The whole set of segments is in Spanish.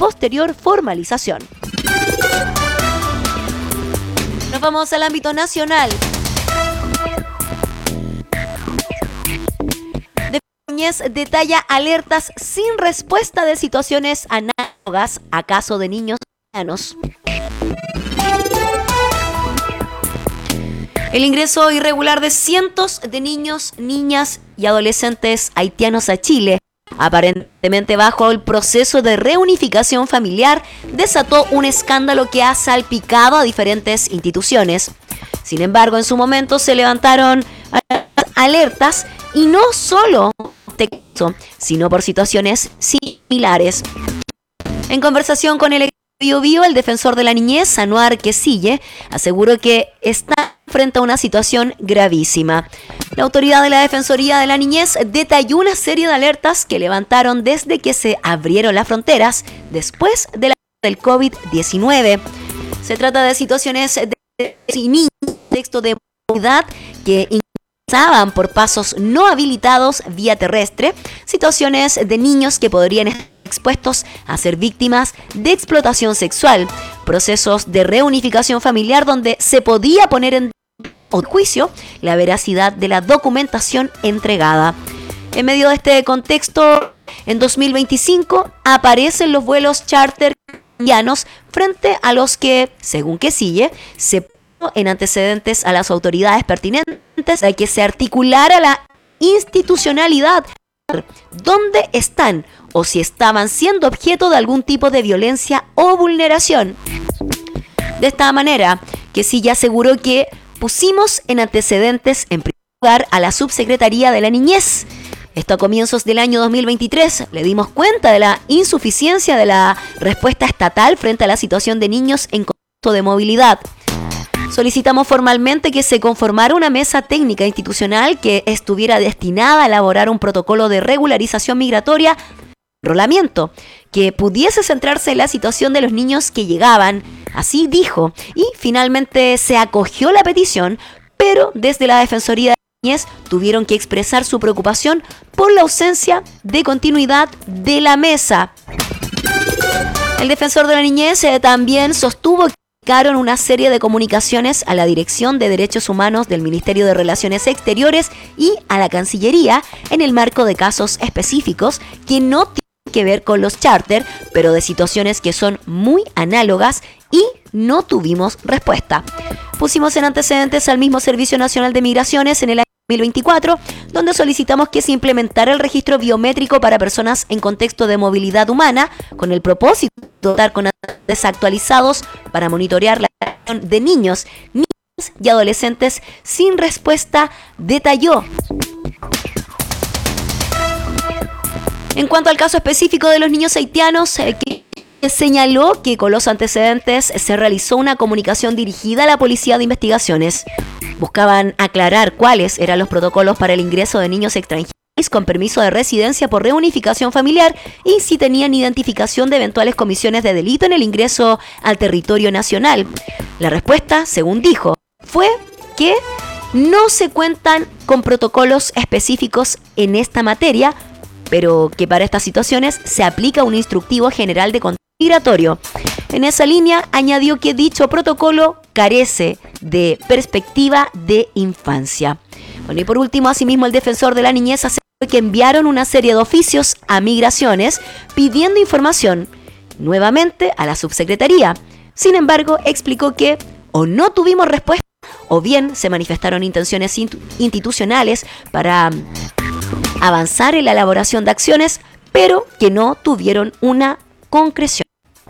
posterior formalización. Nos vamos al ámbito nacional. Niñez detalla alertas sin respuesta de situaciones análogas a caso de niños haitianos. El ingreso irregular de cientos de niños, niñas y adolescentes haitianos a Chile, aparentemente bajo el proceso de reunificación familiar, desató un escándalo que ha salpicado a diferentes instituciones. Sin embargo, en su momento se levantaron alertas y no solo texto, sino por situaciones similares. En conversación con el Biobío, el defensor de la niñez, Anuar Quesille, aseguró que está frente a una situación gravísima. La autoridad de la Defensoría de la Niñez detalló una serie de alertas que levantaron desde que se abrieron las fronteras después de la del COVID-19. Se trata de situaciones de niños, texto de movilidad que ingresaban por pasos no habilitados vía terrestre, situaciones de niños que podrían estar expuestos a ser víctimas de explotación sexual, procesos de reunificación familiar donde se podía poner en juicio la veracidad de la documentación entregada. En medio de este contexto, en 2025 aparecen los vuelos charter haitianos frente a los que, según Quesille, se puso en antecedentes a las autoridades pertinentes de que se articulara la institucionalidad, dónde están o si estaban siendo objeto de algún tipo de violencia o vulneración. De esta manera, Quesille aseguró que pusimos en antecedentes en primer lugar a la Subsecretaría de la Niñez. Esto a comienzos del año 2023. Le dimos cuenta de la insuficiencia de la respuesta estatal frente a la situación de niños en contexto de movilidad. Solicitamos formalmente que se conformara una mesa técnica institucional que estuviera destinada a elaborar un protocolo de regularización migratoria, enrolamiento, que pudiese centrarse en la situación de los niños que llegaban, así dijo, y finalmente se acogió la petición, pero desde la Defensoría de la Niñez tuvieron que expresar su preocupación por la ausencia de continuidad de la mesa. El defensor de la niñez también sostuvo que dedicaron una serie de comunicaciones a la Dirección de Derechos Humanos del Ministerio de Relaciones Exteriores y a la Cancillería en el marco de casos específicos que no tienen que ver con los charter, pero de situaciones que son muy análogas y no tuvimos respuesta. Pusimos en antecedentes al mismo Servicio Nacional de Migraciones en el año 2024, donde solicitamos que se implementara el registro biométrico para personas en contexto de movilidad humana, con el propósito de dotar con datos actualizados para monitorear la situación de niños, niñas y adolescentes sin respuesta, detalló. En cuanto al caso específico de los niños haitianos, que señaló que con los antecedentes se realizó una comunicación dirigida a la Policía de Investigaciones. Buscaban aclarar cuáles eran los protocolos para el ingreso de niños extranjeros con permiso de residencia por reunificación familiar y si tenían identificación de eventuales comisiones de delito en el ingreso al territorio nacional. La respuesta, según dijo, fue que no se cuentan con protocolos específicos en esta materia, pero que para estas situaciones se aplica un instructivo general de control migratorio. En esa línea, añadió que dicho protocolo carece de perspectiva de infancia. Bueno, y por último, asimismo, el defensor de la niñez aseguró que enviaron una serie de oficios a Migraciones pidiendo información nuevamente a la subsecretaría. Sin embargo, explicó que o no tuvimos respuesta o bien se manifestaron intenciones institucionales para avanzar en la elaboración de acciones, pero que no tuvieron una concreción.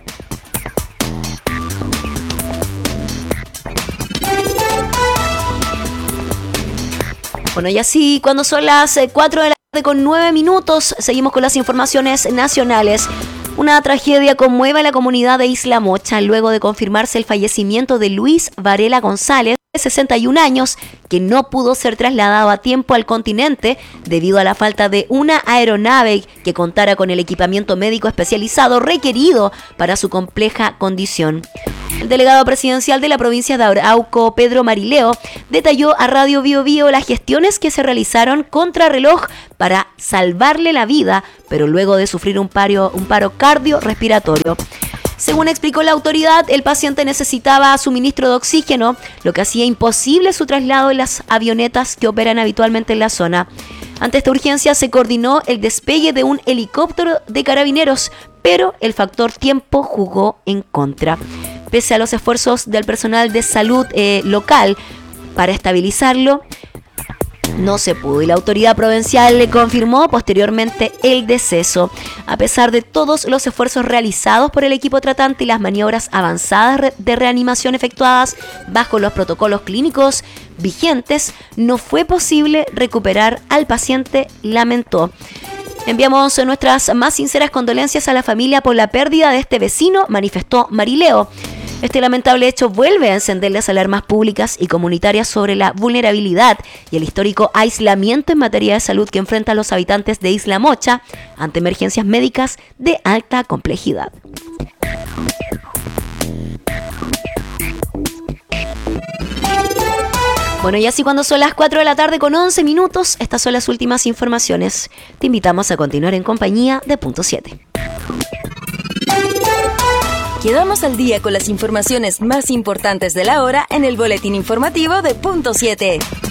Bueno, y así cuando son las 4 de la tarde con 9 minutos, seguimos con las informaciones nacionales. Una tragedia conmueve a la comunidad de Isla Mocha luego de confirmarse el fallecimiento de Luis Varela González, de 61 años, que no pudo ser trasladado a tiempo al continente debido a la falta de una aeronave que contara con el equipamiento médico especializado requerido para su compleja condición. El delegado presidencial de la provincia de Arauco, Pedro Marileo, detalló a Radio Bio Bio las gestiones que se realizaron contra reloj para salvarle la vida, pero luego de sufrir un paro cardiorrespiratorio. Según explicó la autoridad, el paciente necesitaba suministro de oxígeno, lo que hacía imposible su traslado en las avionetas que operan habitualmente en la zona. Ante esta urgencia se coordinó el despegue de un helicóptero de carabineros, pero el factor tiempo jugó en contra. Pese a los esfuerzos del personal de salud local para estabilizarlo, no se pudo y la autoridad provincial le confirmó posteriormente el deceso. A pesar de todos los esfuerzos realizados por el equipo tratante y las maniobras avanzadas de reanimación efectuadas bajo los protocolos clínicos vigentes, no fue posible recuperar al paciente, lamentó. Enviamos nuestras más sinceras condolencias a la familia por la pérdida de este vecino, manifestó Marileo. Este lamentable hecho vuelve a encender las alarmas públicas y comunitarias sobre la vulnerabilidad y el histórico aislamiento en materia de salud que enfrentan los habitantes de Isla Mocha ante emergencias médicas de alta complejidad. Bueno, y así cuando son las 4 de la tarde con 11 minutos, estas son las últimas informaciones. Te invitamos a continuar en compañía de Punto 7. Quedamos al día con las informaciones más importantes de la hora en el boletín informativo de Punto 7.